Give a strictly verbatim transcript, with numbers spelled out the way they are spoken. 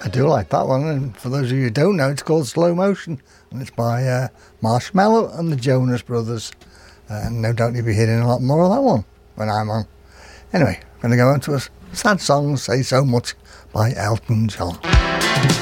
I do like that one, and for those of you who don't know, it's called Slow Motion, and it's by uh, Marshmello and the Jonas Brothers, uh, and no doubt you'll be hearing a lot more of that one when I'm on. Anyway, I'm going to go on to a sad song, Say So Much, by Elton John.